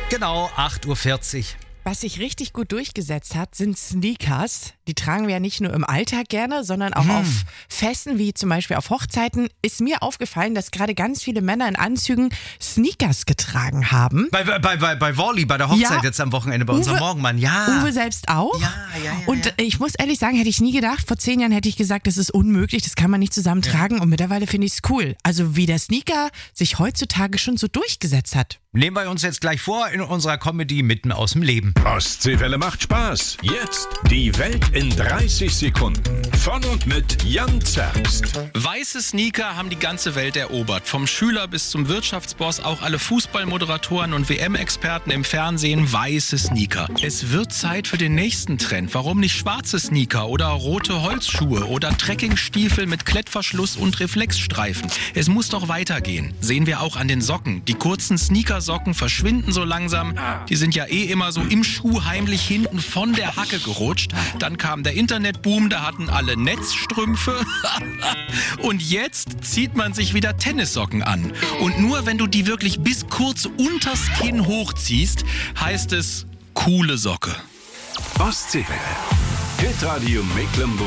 Genau, 8:40 Uhr. Was sich richtig gut durchgesetzt hat, sind Sneakers. Die tragen wir ja nicht nur im Alltag gerne, sondern auch auf Festen, wie zum Beispiel auf Hochzeiten. Ist mir aufgefallen, dass gerade ganz viele Männer in Anzügen Sneakers getragen haben. Bei Worley, bei der Hochzeit Ja. jetzt am Wochenende, bei unserem Morgenmann, ja. Uwe selbst auch. Ja. Und ich muss ehrlich sagen, hätte ich nie gedacht, vor 10 Jahren hätte ich gesagt, das ist unmöglich, das kann man nicht zusammen tragen. Und mittlerweile finde ich es cool. Also wie der Sneaker sich heutzutage schon so durchgesetzt hat. Nehmen wir uns jetzt gleich vor in unserer Comedy mitten aus dem Leben. Ostseewelle macht Spaß. Jetzt die Welt in 30 Sekunden. Von und mit Jan Zerbst. Weiße Sneaker haben die ganze Welt erobert. Vom Schüler bis zum Wirtschaftsboss, auch alle Fußballmoderatoren und WM-Experten im Fernsehen, weiße Sneaker. Es wird Zeit für den nächsten Trend. Warum nicht schwarze Sneaker oder rote Holzschuhe oder Trekkingstiefel mit Klettverschluss und Reflexstreifen? Es muss doch weitergehen. Sehen wir auch an den Socken. Die kurzen Sneakersocken verschwinden so langsam. Die sind ja immer so im Schuh heimlich hinten von der Hacke gerutscht. Dann kam der Internetboom, da hatten alle Netzstrümpfe. Und jetzt zieht man sich wieder Tennissocken an. Und nur wenn du die wirklich bis kurz unters Kinn hochziehst, heißt es coole Socke. Ostseewelle. Hitradio Mecklenburg.